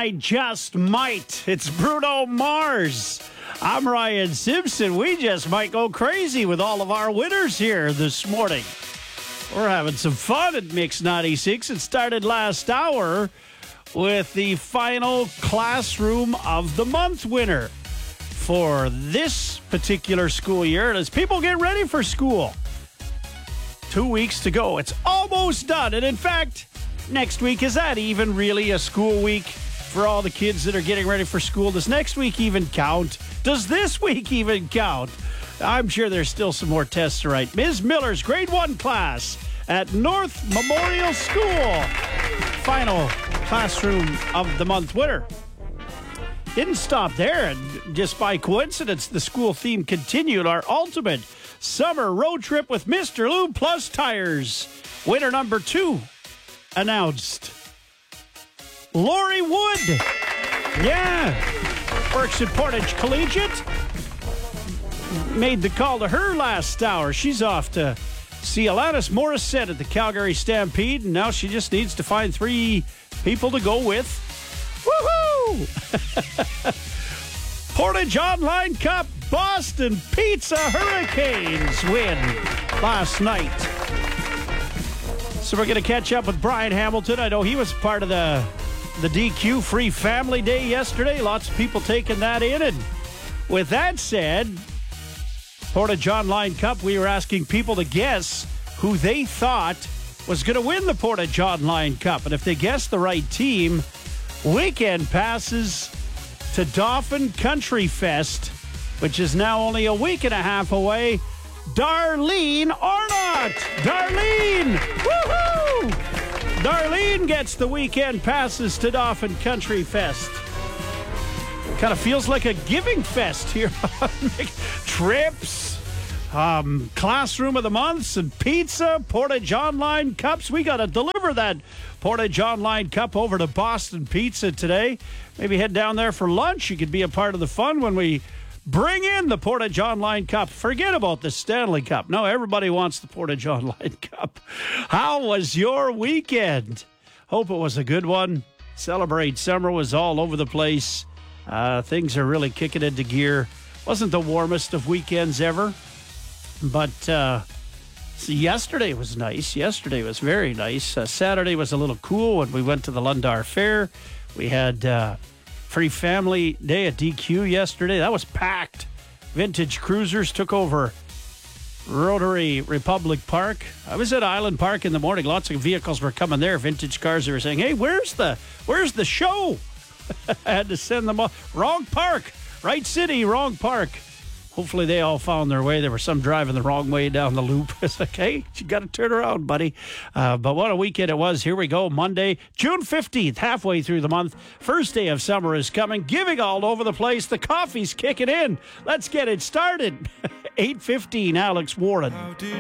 I just might. It's Bruno Mars. I'm Ryan Simpson. We just might go crazy with all of our winners here this morning. We're having some fun at Mix 96. It started last hour with the final Classroom of the Month winner for this particular school year. And as people get ready for school, 2 weeks to go. It's almost done. And in fact, next week, is that even really a school week for all the kids that are getting ready for school? Does next week even count? Does this week even count? I'm sure there's still some more tests to write. Ms. Miller's grade 1 class at North Memorial School. Final Classroom of the Month winner. Didn't stop there, and just by coincidence, the school theme continued. Our ultimate summer road trip with Mr. Lube Plus Tires. Winner number 2 announced. Lori Wood. Yeah. Works at Portage Collegiate. Made the call to her last hour. She's off to see Alanis Morissette at the Calgary Stampede, and now she just needs to find 3 people to go with. Woohoo! Portage Online Cup, Boston Pizza Hurricanes win last night. So we're going to catch up with Brian Hamilton. I know he was part of the DQ Free Family Day yesterday. Lots of people taking that in. And with that said, Portage Online Cup, we were asking people to guess who they thought was going to win the Portage Online Cup. And if they guessed the right team, weekend passes to Dauphin Country Fest, which is now only a week and a half away. Darlene Arnott! Darlene! Woohoo! Darlene gets the weekend passes to Dauphin Country Fest. Kind of feels like a giving fest here. Trips, Classroom of the Months, and pizza, Portage Online Cups. We got to deliver that Portage Online Cup over to Boston Pizza today. Maybe head down there for lunch. You could be a part of the fun when we bring in the Portage Online Cup. Forget about the Stanley Cup. No, everybody wants the Portage Online Cup. How was your weekend? Hope it was a good one. Celebrate Summer was all over the place. Things are really kicking into gear. Wasn't the warmest of weekends ever, but yesterday was nice. Yesterday was very nice. Saturday was a little cool when we went to the Lundar Fair. We had Free Family Day at DQ yesterday. That was packed. Vintage Cruisers took over Rotary Republic Park. I was at Island Park in the morning. Lots of vehicles were coming there. Vintage cars. They were saying, "Hey, where's the show?" I had to send them off. Wrong park. Right city, wrong park. Hopefully they all found their way. There were some driving the wrong way down the loop. It's like, hey, you got to turn around, buddy. But what a weekend it was. Here we go. Monday, June 15th, halfway through the month. First day of summer is coming. Giving all over the place. The coffee's kicking in. Let's get it started. 8:15, Alex Warren. How did